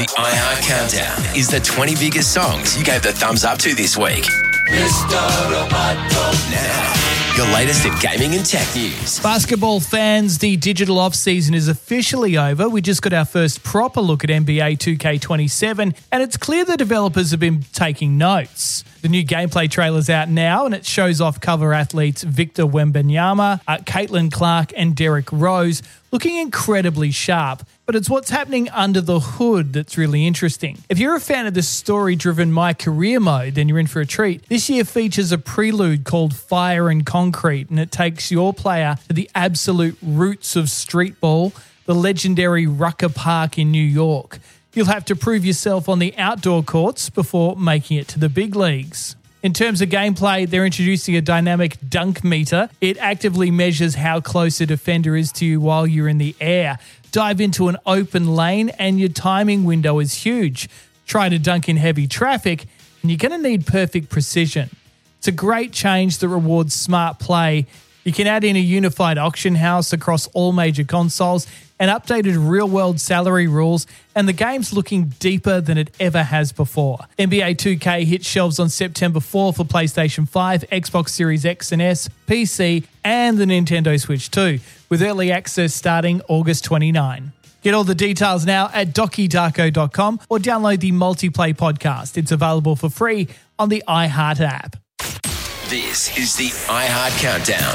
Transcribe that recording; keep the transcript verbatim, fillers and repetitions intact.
The iHeart Countdown is the twenty biggest songs you gave the thumbs up to this week. Mister Roboto. Now, your latest in gaming and tech news. Basketball fans, the digital off-season is officially over. We just got our first proper look at N B A two K twenty-seven, and it's clear the developers have been taking notes. The new gameplay trailer's out now, and it shows off cover athletes Victor Wembanyama, uh, Caitlin Clark, and Derrick Rose looking incredibly sharp. But it's what's happening under the hood that's really interesting. If you're a fan of the story-driven My Career mode, then you're in for a treat. This year features a prelude called Fire and Concrete, and it takes your player to the absolute roots of streetball, the legendary Rucker Park in New York. You'll have to prove yourself on the outdoor courts before making it to the big leagues. In terms of gameplay, they're introducing a dynamic dunk meter. It actively measures how close a defender is to you while you're in the air. Dive into an open lane and your timing window is huge. Try to dunk in heavy traffic and you're going to need perfect precision. It's a great change that rewards smart play. You can add in a unified auction house across all major consoles and updated real-world salary rules, and the game's looking deeper than it ever has before. N B A two K hits shelves on September fourth for PlayStation five, Xbox Series X and S, P C, and the Nintendo Switch two, with early access starting August twenty-ninth. Get all the details now at doki darko dot com or download the Multiplay podcast. It's available for free on the iHeart app. This is the iHeart Countdown.